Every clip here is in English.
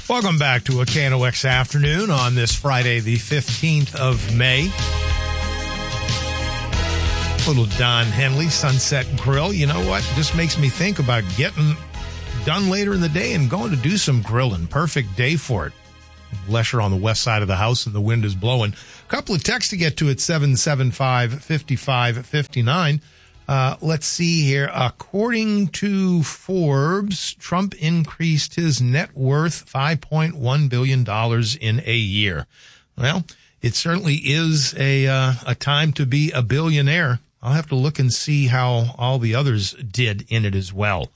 Welcome back to a KNOX Afternoon on this Friday, the 15th of May. Little Don Henley Sunset Grill. You know what? Just makes me think about getting done later in the day and going to do some grilling. Perfect day for it. Lesher on the west side of the house and the wind is blowing. A couple of texts to get to at 775-5559. Let's see here. According to Forbes, Trump increased his net worth $5.1 billion in a year. Well, it certainly is a time to be a billionaire. I'll have to look and see how all the others did in it as well.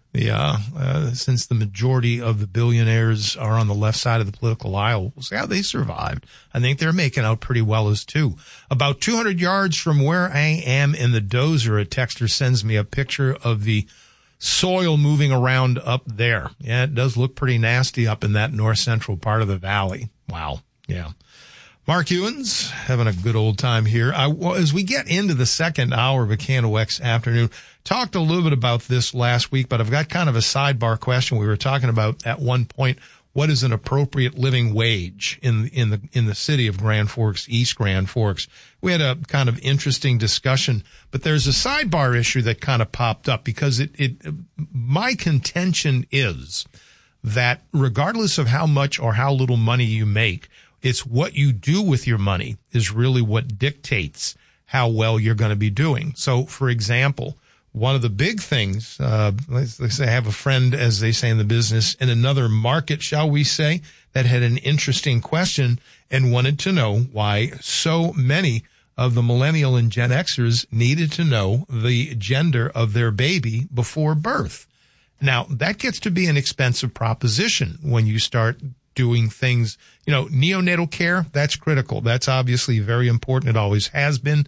Since the majority of the billionaires are on the left side of the political aisle, we'll see how they survived. I think they're making out pretty well as too. About 200 yards from where I am in the dozer, a texter sends me a picture of the soil moving around up there. Yeah, it does look pretty nasty up in that north central part of the valley. Wow. Yeah. Mark Ewens, having a good old time here. As we get into the second hour of a KNOX Afternoon, talked a little bit about this last week, but I've got kind of a sidebar question. We were talking about at one point, what is an appropriate living wage in the city of Grand Forks, East Grand Forks? We had a kind of interesting discussion, but there's a sidebar issue that kind of popped up because my contention is that regardless of how much or how little money you make, it's what you do with your money is really what dictates how well you're going to be doing. So, for example, one of the big things, let's say I have a friend, as they say in the business, in another market, shall we say, that had an interesting question and wanted to know why so many of the millennial and Gen Xers needed to know the gender of their baby before birth. Now, that gets to be an expensive proposition when you start doing things, neonatal care, that's critical. That's obviously very important. It always has been.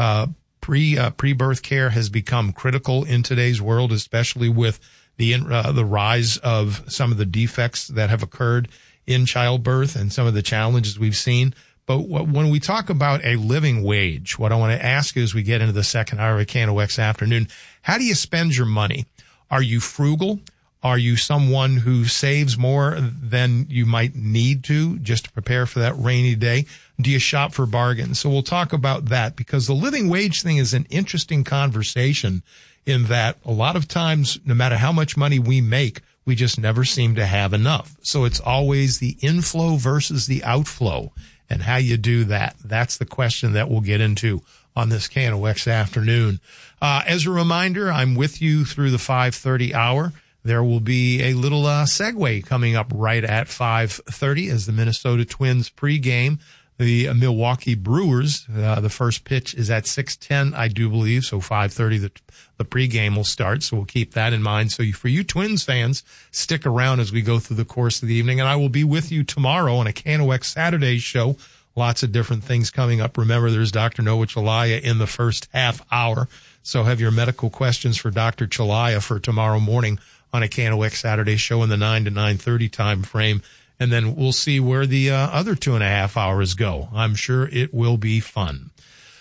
Pre-birth care has become critical in today's world, especially with the rise of some of the defects that have occurred in childbirth and some of the challenges we've seen. But when we talk about a living wage, what I want to ask you as we get into the second hour of KNOX Afternoon, how do you spend your money? Are you frugal? Are you someone who saves more than you might need to just to prepare for that rainy day? Do you shop for bargains? So we'll talk about that because the living wage thing is an interesting conversation in that a lot of times, no matter how much money we make, we just never seem to have enough. So it's always the inflow versus the outflow and how you do that. That's the question that we'll get into on this KNOX Afternoon. As a reminder, I'm with you through the 5:30 hour. There will be a little segue coming up right at 5:30 as the Minnesota Twins pregame. The Milwaukee Brewers, the first pitch is at 6:10, I do believe. So 5:30, the pregame will start. So we'll keep that in mind. So for you Twins fans, stick around as we go through the course of the evening. And I will be with you tomorrow on a KNOX Saturday show. Lots of different things coming up. Remember, there's Dr. Noah Chalaya in the first half hour. So have your medical questions for Dr. Chalaya for tomorrow morning on a KNOX Saturday show in the 9 to 9:30 time frame. And then we'll see where the other 2.5 hours go. I'm sure it will be fun.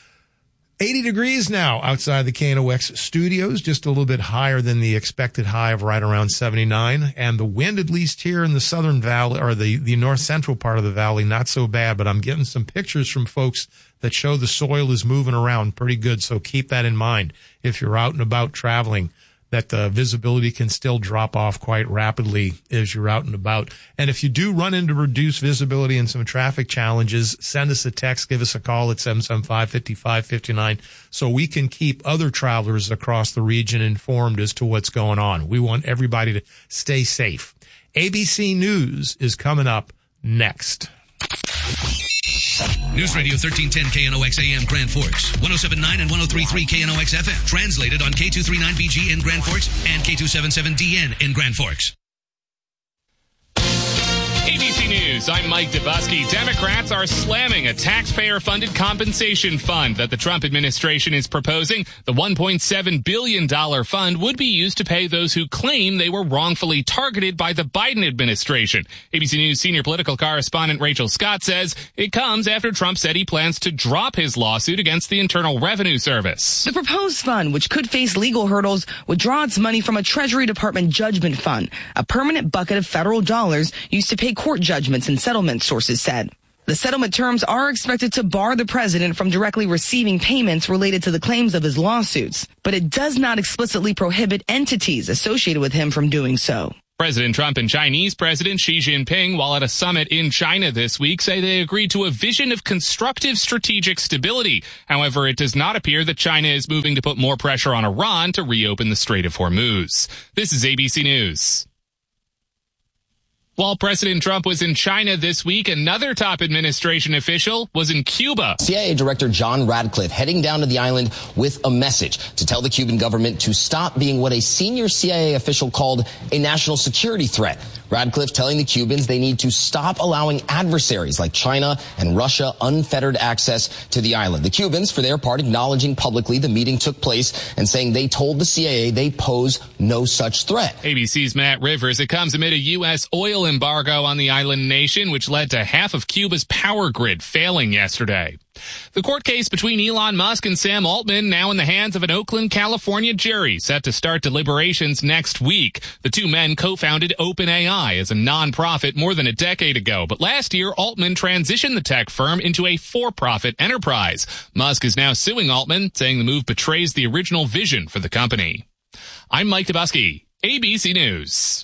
80 degrees now outside the KNOX studios, just a little bit higher than the expected high of right around 79. And the wind, at least here in the southern valley, or the north central part of the valley, not so bad. But I'm getting some pictures from folks that show the soil is moving around pretty good. So keep that in mind if you're out and about traveling, that the visibility can still drop off quite rapidly as you're out and about. And if you do run into reduced visibility and some traffic challenges, send us a text, give us a call at 775-5559 so we can keep other travelers across the region informed as to what's going on. We want everybody to stay safe. ABC News is coming up next. News Radio 1310 KNOX AM Grand Forks, 107.9 and 103.3 KNOX FM. Translated on K239BG in Grand Forks and K277DN in Grand Forks. ABC News, I'm Mike Dubusky. Democrats are slamming a taxpayer-funded compensation fund that the Trump administration is proposing. The $1.7 billion fund would be used to pay those who claim they were wrongfully targeted by the Biden administration. ABC News senior political correspondent Rachel Scott says it comes after Trump said he plans to drop his lawsuit against the Internal Revenue Service. The proposed fund, which could face legal hurdles, would draw its money from a Treasury Department judgment fund, a permanent bucket of federal dollars used to pay court judgments and settlements, sources said. The settlement terms are expected to bar the president from directly receiving payments related to the claims of his lawsuits, but it does not explicitly prohibit entities associated with him from doing so. President Trump and Chinese President Xi Jinping, while at a summit in China this week, say they agreed to a vision of constructive strategic stability. However, it does not appear that China is moving to put more pressure on Iran to reopen the Strait of Hormuz. This is ABC News. While President Trump was in China this week, another top administration official was in Cuba. CIA Director John Radcliffe heading down to the island with a message to tell the Cuban government to stop being what a senior CIA official called a national security threat. Radcliffe telling the Cubans they need to stop allowing adversaries like China and Russia unfettered access to the island. The Cubans, for their part, acknowledging publicly the meeting took place and saying they told the CIA they pose no such threat. ABC's Matt Rivers. It comes amid a U.S. oil embargo on the island nation, which led to half of Cuba's power grid failing yesterday. The court case between Elon Musk and Sam Altman now in the hands of an Oakland, California jury, set to start deliberations next week. The two men co-founded OpenAI as a nonprofit more than a decade ago, but last year Altman transitioned the tech firm into a for-profit enterprise. Musk is now suing Altman, saying the move betrays the original vision for the company. I'm Mike Dubusky, ABC News.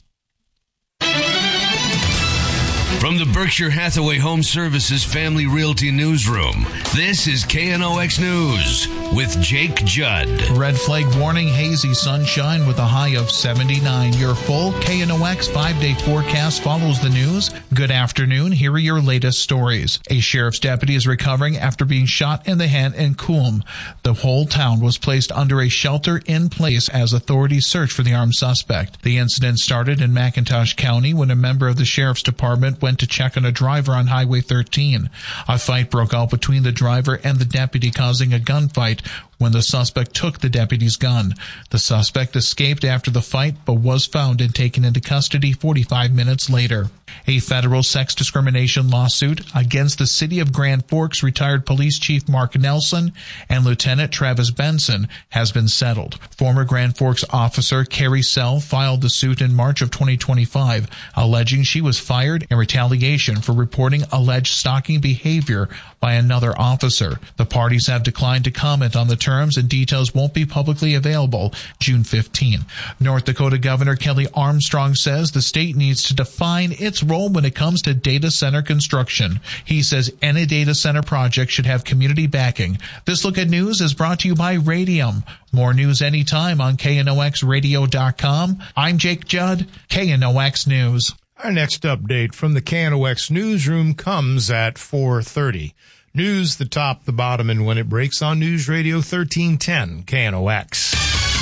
From the Berkshire Hathaway Home Services Family Realty Newsroom, this is KNOX News with Jake Judd. Red flag warning, hazy sunshine with a high of 79. Your full KNOX 5-day forecast follows the news. Good afternoon. Here are your latest stories. A sheriff's deputy is recovering after being shot in the head in Coombe. The whole town was placed under a shelter in place as authorities search for the armed suspect. The incident started in McIntosh County when a member of the sheriff's department went to check on a driver on Highway 13. A fight broke out between the driver and the deputy, causing a gunfight when the suspect took the deputy's gun. The suspect escaped after the fight, but was found and taken into custody 45 minutes later. A federal sex discrimination lawsuit against the city of Grand Forks retired police chief Mark Nelson and Lieutenant Travis Benson has been settled. Former Grand Forks officer Carrie Sell filed the suit in March of 2025, alleging she was fired in retaliation for reporting alleged stalking behavior by another officer. The parties have declined to comment on the terms, and details won't be publicly available June 15. North Dakota Governor Kelly Armstrong says the state needs to define its role when it comes to data center construction. He says any data center project should have community backing. This Look at News is brought to you by Radium. More news anytime on KNOXradio.com. I'm Jake Judd, KNOX News. Our next update from the KNOX newsroom comes at 4:30. News, the top, the bottom, and when it breaks on News Radio 1310 KNOX.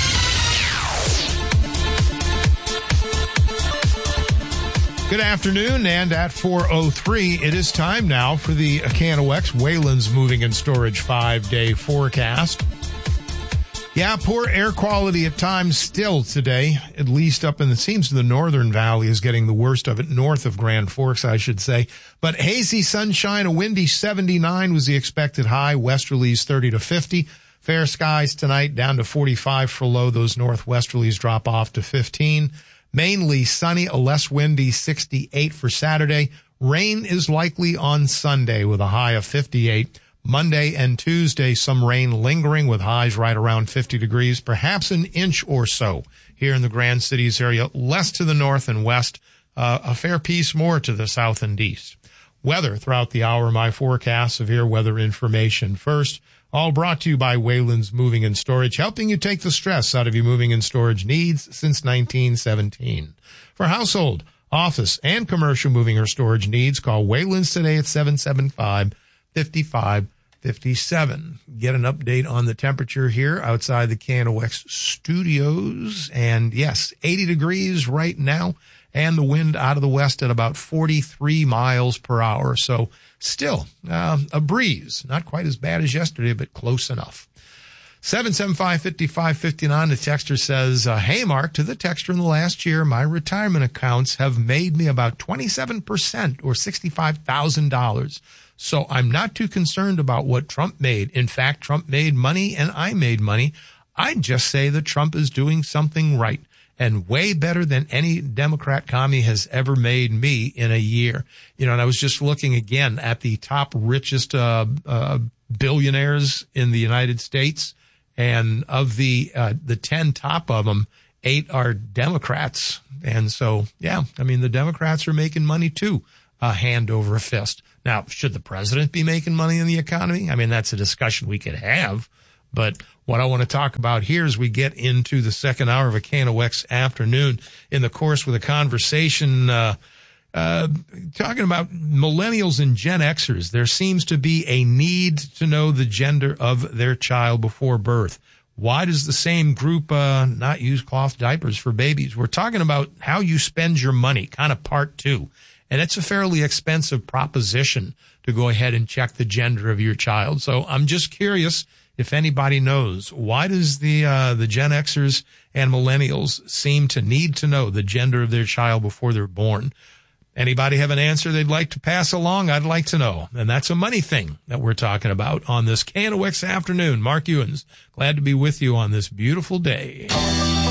Good afternoon, and at 4:03, it is time now for the KNOX Wayland's Moving and Storage 5-day forecast. Yeah, poor air quality at times still today, at least up in it seems the northern valley is getting the worst of it, north of Grand Forks, I should say. But hazy sunshine, a windy 79 was the expected high, westerlies 30 to 50. Fair skies tonight, down to 45 for low. Those northwesterlies drop off to 15. Mainly sunny, a less windy 68 for Saturday. Rain is likely on Sunday with a high of 58. Monday and Tuesday, some rain lingering with highs right around 50 degrees, perhaps an inch or so here in the Grand Cities area, less to the north and west, a fair piece more to the south and east. Weather throughout the hour, my forecast, severe weather information first, all brought to you by Wayland's Moving and Storage, helping you take the stress out of your moving and storage needs since 1917. For household, office, and commercial moving or storage needs, call Wayland's today at 775-5557. Get an update on the temperature here outside the KNOX studios. And yes, 80 degrees right now and the wind out of the west at about 43 miles per hour. So still a breeze, not quite as bad as yesterday, but close enough. 775-5559, the texter says, hey, Mark, to the texter in the last year, my retirement accounts have made me about 27% or $65,000. So I'm not too concerned about what Trump made. In fact, Trump made money and I made money. I'd just say that Trump is doing something right and way better than any Democrat commie has ever made me in a year. You know, and I was just looking again at the top richest billionaires in the United States. And of the 10 top of them, 8 are Democrats. And so, yeah, I mean, the Democrats are making money too, hand over fist. Now, should the president be making money in the economy? I mean, that's a discussion we could have. But what I want to talk about here as we get into the second hour of a KNOX afternoon in the course with a conversation, talking about millennials and Gen Xers. There seems to be a need to know the gender of their child before birth. Why does the same group not use cloth diapers for babies? We're talking about how you spend your money, kind of part two. And it's a fairly expensive proposition to go ahead and check the gender of your child. So I'm just curious if anybody knows, why does the Gen Xers and millennials seem to need to know the gender of their child before they're born? Anybody have an answer they'd like to pass along? I'd like to know. And that's a money thing that we're talking about on this KNOX afternoon. Mark Ewens, glad to be with you on this beautiful day.